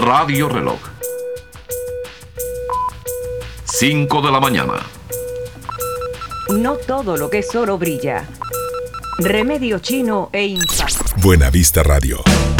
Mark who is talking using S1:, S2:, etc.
S1: Radio Reloj. 5 de la mañana.
S2: No todo lo que es oro brilla. Remedio chino e impacto.
S3: Buena Vista Radio.